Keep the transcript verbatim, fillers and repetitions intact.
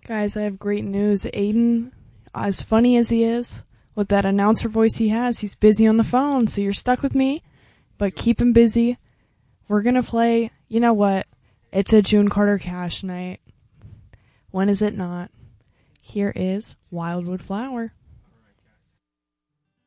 Guys, I have great news. Aiden, as funny as he is, with that announcer voice he has, he's busy on the phone, so you're stuck with me, but keep him busy. We're going to play, you know what? It's a June Carter Cash night. When is it not? Here is Wildwood Flower.